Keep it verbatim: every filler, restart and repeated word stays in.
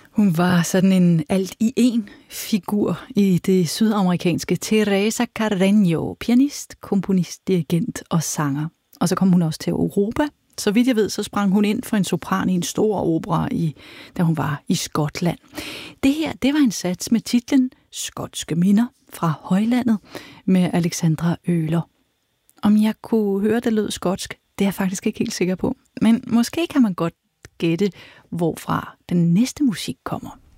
Hun var sådan en alt-i-en figur i det sydamerikanske Teresa Carreño, pianist, komponist, dirigent og sanger. Og så kom hun også til Europa. Så vidt jeg ved, så sprang hun ind for en sopran i en stor opera, i, da hun var i Skotland. Det her, det var en sats med titlen Skotske minder fra højlandet med Alexandra Oehler. Om jeg kunne høre, det lød skotsk, det er jeg faktisk ikke helt sikker på. Men måske kan man godt gætte, hvorfra den næste musik kommer.